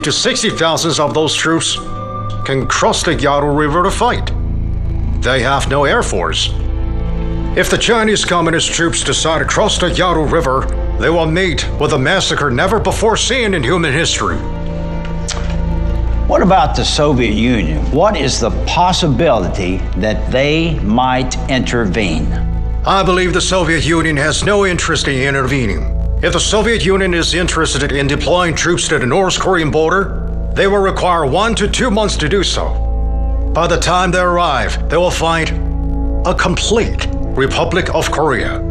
to 60,000 of those troops can cross the Yalu River to fight. They have no air force. If the Chinese Communist troops decide to cross the Yalu River, they will meet with a massacre never before seen in human history. What about the Soviet Union? What is the possibility that they might intervene? I believe the Soviet Union has no interest in intervening. If the Soviet Union is interested in deploying troops to the North Korean border, they will require 1 to 2 months to do so. By the time they arrive, they will find a complete Republic of Korea.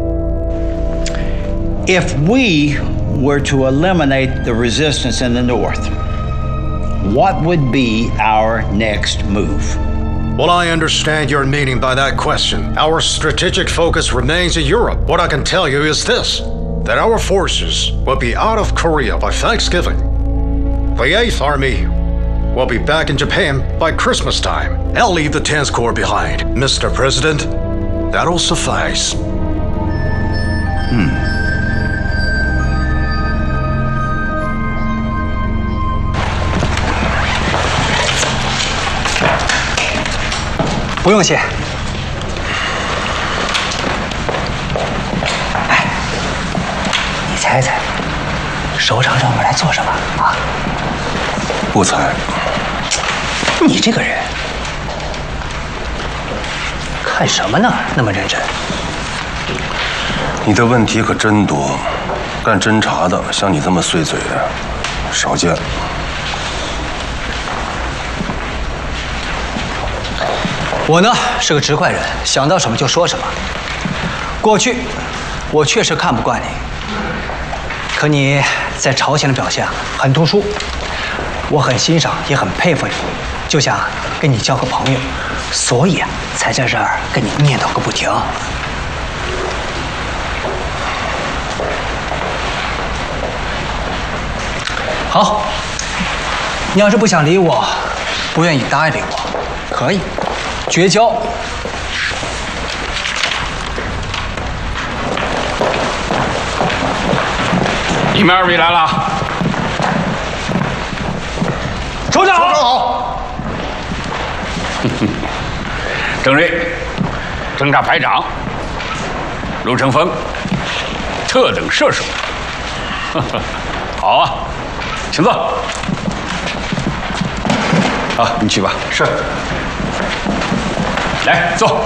If we were to eliminate the resistance in the North, what would be our next move? Well, I understand your meaning by that question. Our strategic focus remains in Europe. What I can tell you is this, that our forces will be out of Korea by Thanksgiving. The 8th Army will be back in Japan by Christmas time. I'll leave the 10th Corps behind. Mr. President, that'll suffice. 不用谢。哎，你猜猜，首长让我来做什么啊？ 不猜。 你这个人看什么呢？那么认真。 你的问题可真多，干侦查的像你这么碎嘴的少见。 我呢是个直快人，想到什么就说什么。过去我确实看不惯你，可你在朝鲜的表现很突出，我很欣赏，也很佩服你，就想跟你交个朋友，所以才在这儿跟你念叨个不停。好，你要是不想理我，不愿意搭理我，可以。 绝交！ 你们2位来了， 首长好。 首长好。郑瑞，侦察排长，陆成峰，特等射手。好啊，请坐。好，你去吧。是。 来坐。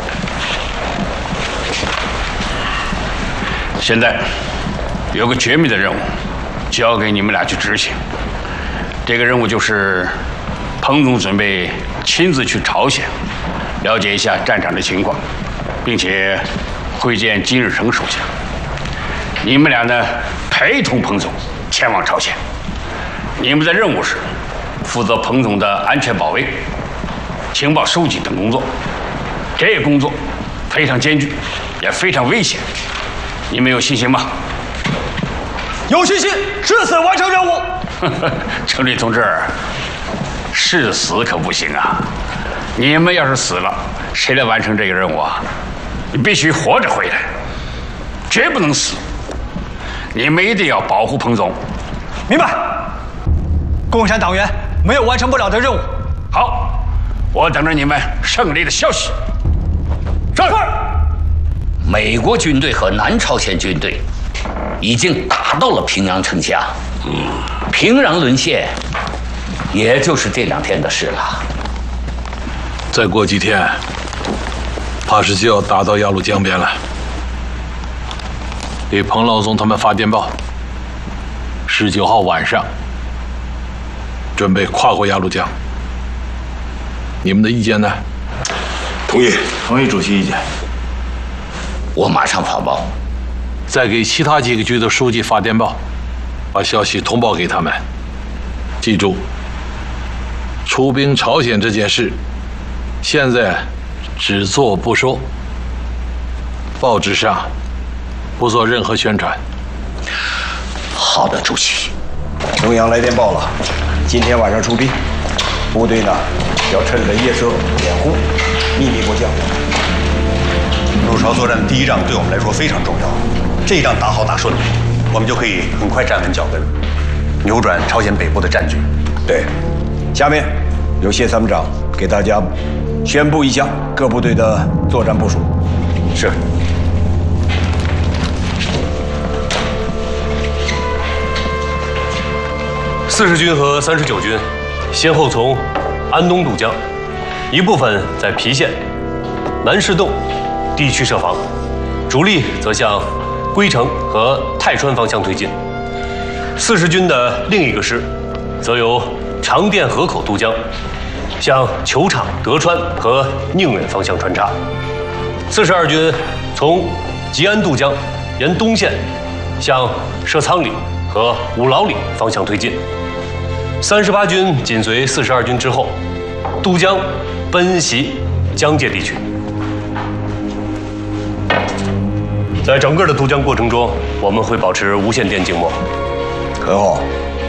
现在有个绝密的任务，交给你们俩去执行。这个任务就是彭总准备亲自去朝鲜，了解一下战场的情况，并且会见金日成首相。你们俩呢，陪同彭总前往朝鲜。你们在任务时负责彭总的安全保卫、情报收集等工作。 这个工作非常艰巨，也非常危险，你们有信心吗？ 有信心，誓死完成任务。 程立同志，誓死可不行啊！你们要是死了，谁来完成这个任务啊？你必须活着回来，绝不能死。你们一定要保护彭总。 明白。共产党员没有完成不了的任务。 好，我等着你们胜利的消息。 是。 美国军队和南朝鲜军队已经打到了平壤城下，平壤沦陷，也就是这2天的事了。 再过几天，怕是就要打到鸭绿江边了。给彭老总他们发电报，19号晚上准备跨过鸭绿江。你们的意见呢？ 同意，同意主席意见。 我马上发报。 再给其他几个局的书记发电报，把消息通报给他们。记住，出兵朝鲜这件事，现在只做不说。报纸上不做任何宣传。 好的，主席。 中央来电报了，今天晚上出兵，部队呢要趁着夜色掩护。 秘密过江。 入朝作战的第1仗对我们来说非常重要，这一仗打好打顺了，我们就可以很快站稳脚跟。 扭转朝鲜北部的战局。 对，下面由谢参谋长给大家宣布一下各部队的作战部署。 是。 40军和39军先后从安东渡江，一部分在郫县、南市洞地区设防，主力则向归城和泰川方向推进。40军的另一个师则由长甸河口渡江，向球场、德川和宁远方向穿插。42军从吉安渡江，沿东线向社仓里和五老里方向推进。38军紧随42军之后，渡江奔袭江界地区。在整个的渡江过程中，我们会保持无线电静默。 很好。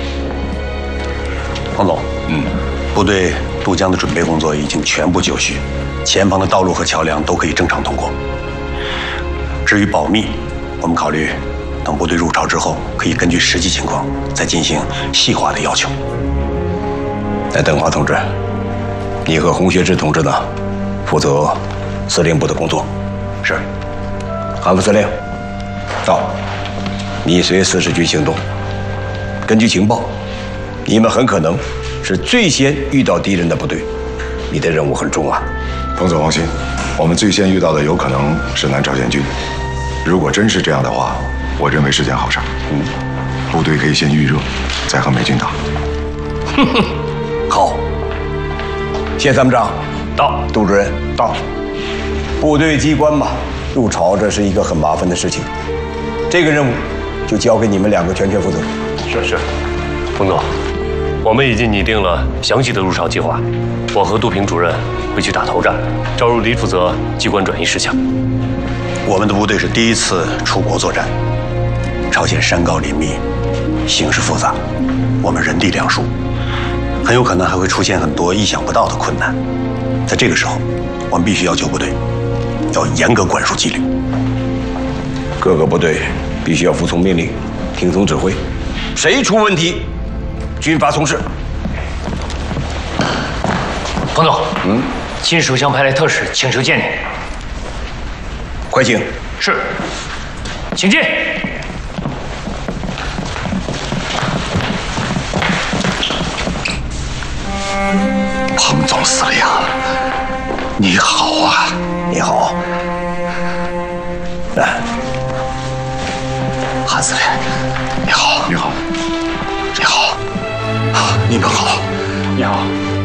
彭总，部队渡江的准备工作已经全部就绪，前方的道路和桥梁都可以正常通过。至于保密，我们考虑等部队入朝之后，可以根据实际情况再进行细化的要求。 那邓华同志，你和洪学智同志呢，负责司令部的工作。 是。 韩副司令，到，你随40军行动。根据情报，你们很可能是最先遇到敌人的部队，你的任务很重啊。 彭总放心，我们最先遇到的有可能是南朝鲜军。如果真是这样的话，我认为是件好事。部队可以先预热，再和美军打。 好。谢参谋长到， 杜主任到。部队机关嘛，入朝这是一个很麻烦的事情，这个任务就交给你们2个全权负责。 是，彭总，我们已经拟定了详细的入朝计划，我和杜平主任会去打头战，赵如离负责机关转移事项。 我们的部队是第一次出国作战，朝鲜山高林密，形势复杂，我们人力两疏，很有可能还会出现很多意想不到的困难。在这个时候，我们必须要求部队要严格管束纪律， 各个部队必须要服从命令，听从指挥，谁出问题，军法从事。 彭总，秦首相派来特使，请求见你。 快请。 是，请进。 彭总司令，你好啊！ 你好。来， 韩司令，你好。 你好。 你好。你们好。 你好。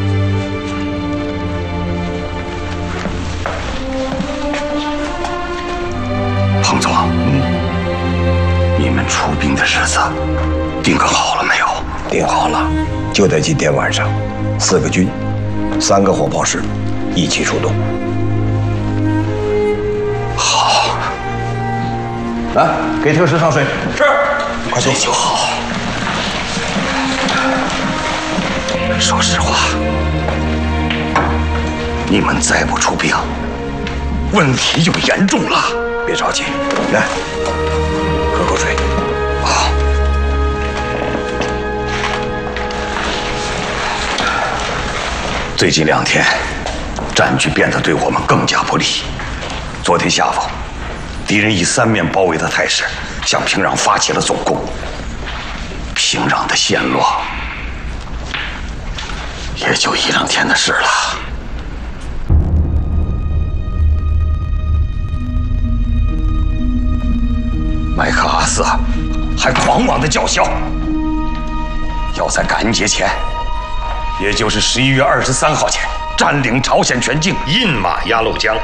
彭总，你们出兵的日子定个好了没有？ 定好了，就在今天晚上，4个军，3个火炮师一起出动。 好。 来，给特使上水。 是。 快坐。 这就好。说实话，你们再不出兵，问题就严重了。 别着急，来，喝口水。 好。最近2天，战局变得对我们更加不利。昨天下午，敌人以3面包围的态势向平壤发起了总攻。平壤的陷落，也就1、2天的事了。麦克阿瑟还狂妄地叫嚣，要在感恩节前，也就是11月23号前，占领朝鲜全境，饮马鸭绿江。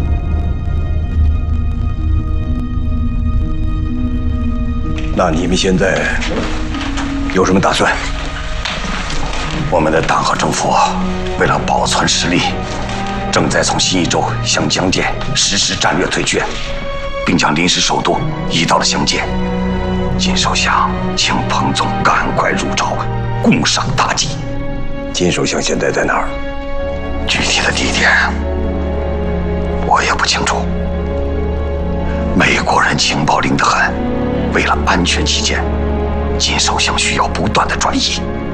那你们现在有什么打算？ 我们的党和政府为了保存实力，正在从新一州向江界实施战略退却，并将临时首都移到了湘界。金首相，请彭总赶快入朝，共赏大计。 金首相现在在哪儿？ 具体的地点我也不清楚。美国人情报灵得很，为了安全起见， 金首相需要不断的转移。